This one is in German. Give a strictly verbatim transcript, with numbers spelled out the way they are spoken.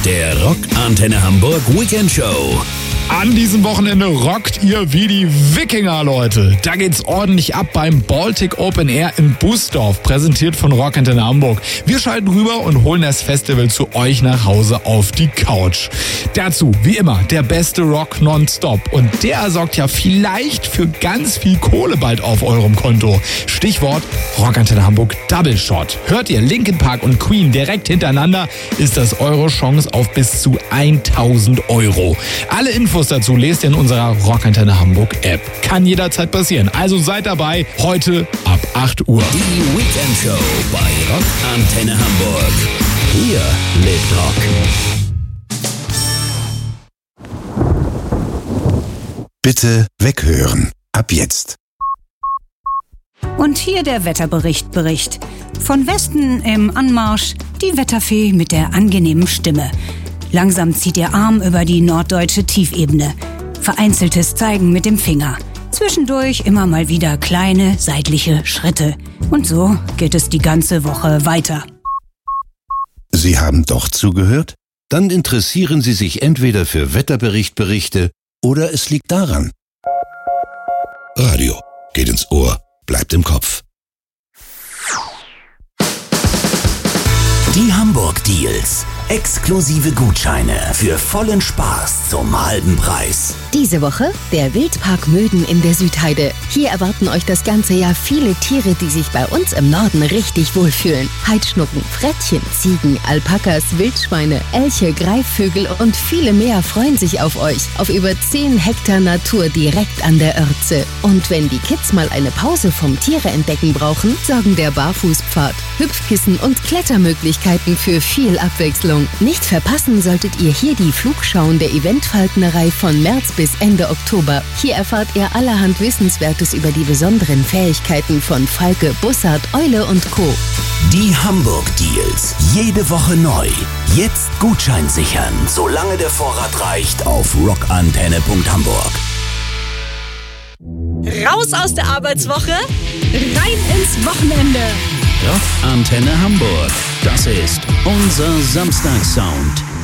Der Rock Antenne Hamburg Weekend Show. An diesem Wochenende rockt ihr wie die Wikinger, Leute. Da geht's ordentlich ab beim Baltic Open Air in Bußdorf, präsentiert von Rock Antenne Hamburg. Wir schalten rüber und holen das Festival zu euch nach Hause auf die Couch. Dazu, wie immer, der beste Rock nonstop. Und der sorgt ja vielleicht für ganz viel Kohle bald auf eurem Konto. Stichwort Rock Antenne Hamburg Double Shot. Hört ihr Linkin Park und Queen direkt hintereinander, ist das eure Chance auf bis zu tausend Euro. Alle Infos dazu lest ihr in unserer Rock Antenne Hamburg App. Kann jederzeit passieren. Also seid dabei, heute ab acht Uhr. Die Weekend Show bei Rock Antenne Hamburg. Hier lebt Rock. Bitte weghören. Ab jetzt. Und hier der Wetterbericht Bericht. Von Westen im Anmarsch die Wetterfee mit der angenehmen Stimme. Langsam zieht ihr Arm über die norddeutsche Tiefebene. Vereinzeltes Zeigen mit dem Finger. Zwischendurch immer mal wieder kleine seitliche Schritte. Und so geht es die ganze Woche weiter. Sie haben doch zugehört? Dann interessieren Sie sich entweder für Wetterberichtberichte oder es liegt daran. Radio geht ins Ohr, bleibt im Kopf. Die Hamburg Deals. Exklusive Gutscheine für vollen Spaß zum halben Preis. Diese Woche der Wildpark Möden in der Südheide. Hier erwarten euch das ganze Jahr viele Tiere, die sich bei uns im Norden richtig wohlfühlen. Heidschnucken, Frettchen, Ziegen, Alpakas, Wildschweine, Elche, Greifvögel und viele mehr freuen sich auf euch. Auf über zehn Hektar Natur direkt an der Oertze. Und wenn die Kids mal eine Pause vom Tiere entdecken brauchen, sorgen der Barfußpfad, Hüpfkissen und Klettermöglichkeiten für viel Abwechslung. Nicht verpassen solltet ihr hier die Flugschauen der Eventfalknerei von März bis Ende Oktober. Hier erfahrt ihr allerhand Wissenswertes über die besonderen Fähigkeiten von Falke, Bussard, Eule und Co. Die Hamburg Deals. Jede Woche neu. Jetzt Gutschein sichern, solange der Vorrat reicht, auf rockantenne punkt hamburg. Raus aus der Arbeitswoche, rein ins Wochenende. Rock Antenne Hamburg. Das ist unser Samstagssound.